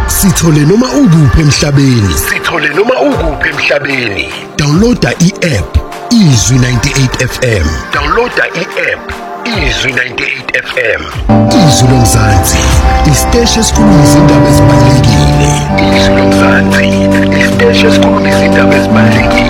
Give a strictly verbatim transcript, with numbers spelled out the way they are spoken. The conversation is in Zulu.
Sithole noma ukuphi emhlabeni. Sithole noma ukuphi emhlabeni. Downloada i-app Izwi ninety-eight F M. Downloada i-app Izwi ninety-eight F M. Izwi lomzansi, isiteshi esikhuluma izindaba ezibalulekile. Izwi lomzansi, isiteshi esikhuluma izindaba ezibalulekile.